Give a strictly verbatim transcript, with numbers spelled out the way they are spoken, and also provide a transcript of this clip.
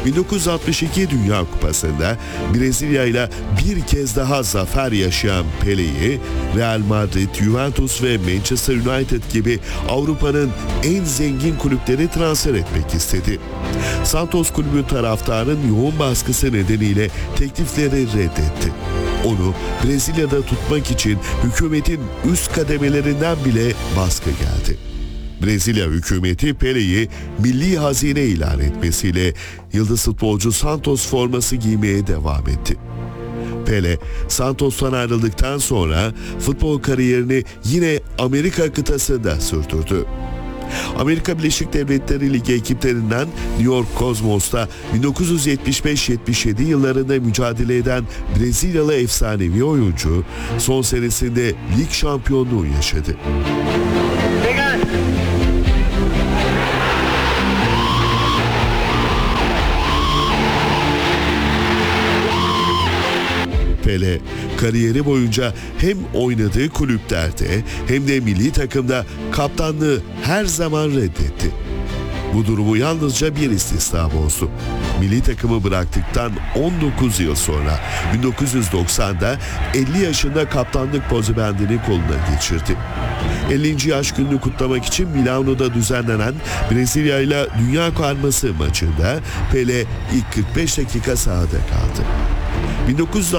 bin dokuz yüz altmış iki Dünya Kupası'nda Brezilya ile bir kez daha zafer yaşayan Pele'yi Real Madrid, Juventus ve Manchester United gibi Avrupa'nın en zengin kulüpleri transfer etmek istedi. Santos kulübü taraftarın yoğun baskısı nedeniyle teklifleri reddetti. Onu Brezilya'da tutmak için hükümetin üst kademelerinden bile baskı geldi. Brezilya hükümeti Pele'yi milli hazine ilan etmesiyle yıldız futbolcu Santos forması giymeye devam etti. Pele, Santos'tan ayrıldıktan sonra futbol kariyerini yine Amerika kıtasında sürdürdü. Amerika Birleşik Devletleri Ligi ekiplerinden New York Cosmos'ta bin dokuz yüz yetmiş beş yetmiş yedi yıllarında mücadele eden Brezilyalı efsanevi oyuncu son senesinde lig şampiyonluğu yaşadı. Pele, kariyeri boyunca hem oynadığı kulüplerde hem de milli takımda kaptanlığı her zaman reddetti. Bu durumu yalnızca bir istisna bozdu. Milli takımı bıraktıktan on dokuz yıl sonra bin dokuz yüz doksanda elli yaşında kaptanlık pozibendini koluna geçirdi. ellinci yaş gününü kutlamak için Milano'da düzenlenen Brezilya ile Dünya Kupası maçında Pele ilk kırk beş dakika sahada kaldı. bin dokuz yüz